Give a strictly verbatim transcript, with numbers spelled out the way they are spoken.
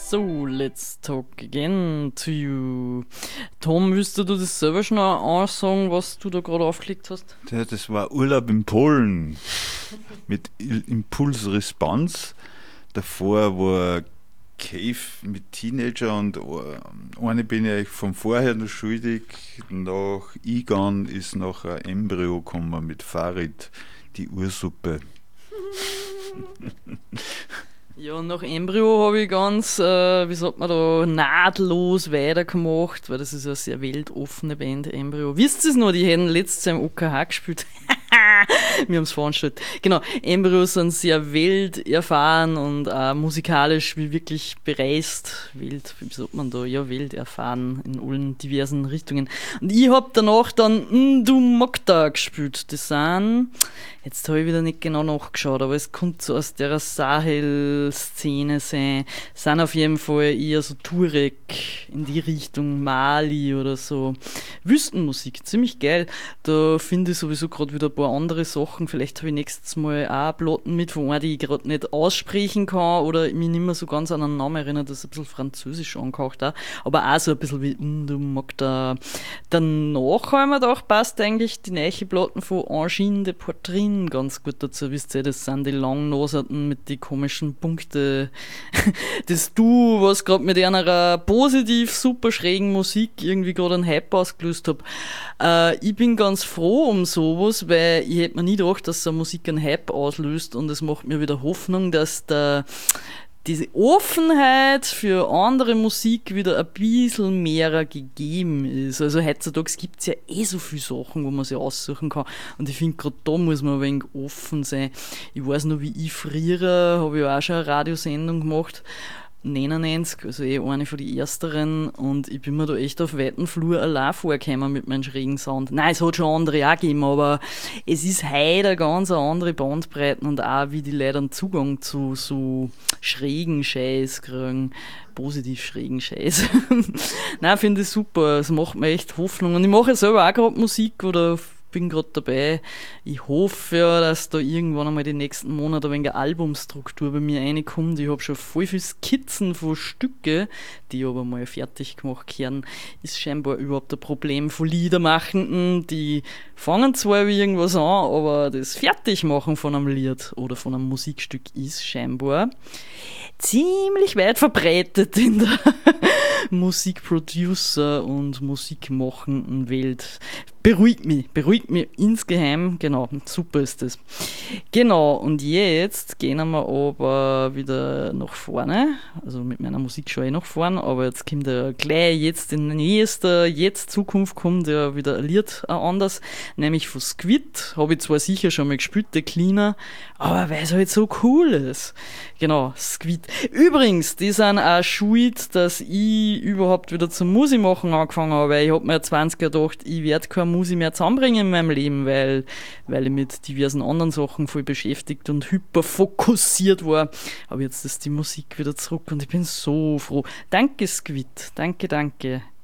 So, let's talk again to you. Tom, willst du das selber schon ansagen, was du da gerade aufgelegt hast? Ja, das war Urlaub in Polen mit Impulsresponse. Davor war Cave mit Teenager und eine bin ich euch von vorher noch schuldig. Nach Igan ist noch ein Embryo gekommen mit Farid, die Ursuppe. Ja, und nach Embryo habe ich ganz, äh, wie sagt man da, nahtlos weitergemacht, weil das ist eine sehr weltoffene Band, Embryo. Wisst ihr es noch, die hätten letztes Jahr im O K H gespielt. Wir haben es veranstaltet. Genau, Embryo sind sehr welterfahren und auch musikalisch wie wirklich bereist. Welt, wie sagt man da? Ja, welterfahren in allen diversen Richtungen. Und ich habe danach dann Ndu Mokta gespielt. Das sind, jetzt habe ich wieder nicht genau nachgeschaut, aber es kommt so aus der Sahel-Szene sein. Sind auf jeden Fall eher so Turek in die Richtung Mali oder so. Wüstenmusik, ziemlich geil. Da finde ich sowieso gerade wieder ein paar andere Sachen. Vielleicht habe ich nächstes Mal auch Platten mit, von einer, die ich gerade nicht aussprechen kann oder mich nicht mehr so ganz an einen Namen erinnert, das ist ein bisschen französisch angehaucht auch. Aber auch so ein bisschen wie du magst da. Danach habe ich mir gedacht, passt eigentlich die neue Platten von Angine de Poitrine ganz gut dazu. Wisst ihr, das sind die Langnoserten mit den komischen Punkten. Das Du, was gerade mit einer positiv super schrägen Musik irgendwie gerade einen Hype ausgelöst habe. Äh, ich bin ganz froh um sowas, weil ich hätte mir nie gedacht, dass so Musik einen Hype auslöst und es macht mir wieder Hoffnung, dass der, diese Offenheit für andere Musik wieder ein bisschen mehr gegeben ist. Also heutzutage gibt es ja eh so viele Sachen, wo man sich aussuchen kann und ich finde, gerade da muss man ein wenig offen sein. Ich weiß noch, wie ich früher, habe ich auch schon eine Radiosendung gemacht, neunundneunzig, also eh eine von den ersteren, und ich bin mir da echt auf weiten Flur allein vorgekommen mit meinem schrägen Sound. Nein, es hat schon andere auch gegeben, aber es ist heute eine ganz andere Bandbreite und auch wie die Leute einen Zugang zu so schrägen Scheiß kriegen, positiv schrägen Scheiß. Nein, finde ich super, es macht mir echt Hoffnung und ich mache selber auch gerade Musik oder bin gerade dabei. Ich hoffe ja, dass da irgendwann einmal die nächsten Monate ein wenig eine Albumstruktur bei mir reinkommt. Ich habe schon voll viele Skizzen von Stücke, die aber mal fertig gemacht werden. Ist scheinbar überhaupt ein Problem von Liedermachenden. Die fangen zwar wie irgendwas an, aber das Fertigmachen von einem Lied oder von einem Musikstück ist scheinbar ziemlich weit verbreitet in der Musikproducer und Musikmachenden Welt. Beruhigt mich, beruhigt mich insgeheim, genau, super ist das. Genau, und jetzt gehen wir aber wieder nach vorne, also mit meiner Musik schaue ich nach vorne, aber jetzt kommt ja gleich jetzt in nächster, jetzt Zukunft kommt ja wieder ein Lied anders, nämlich von Squid, habe ich zwar sicher schon mal gespielt, der Cleaner, aber weil es halt so cool ist. Genau, Squid. Übrigens, die sind auch schuld, dass ich überhaupt wieder zum Musik machen angefangen habe, weil ich habe mir zwanzig gedacht, ich werde keine Musik mehr zusammenbringen in meinem Leben, weil, weil ich mit diversen anderen Sachen voll beschäftigt und hyperfokussiert war. Aber jetzt ist die Musik wieder zurück und ich bin so froh. Danke, Squid. Danke, danke.